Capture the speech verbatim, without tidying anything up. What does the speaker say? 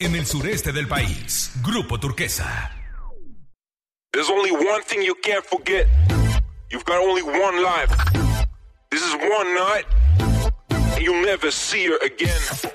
en el sureste del país. Grupo Turquesa. There's only one thing you can't forget. You've got only one life. This is one night, and you'll never see her again.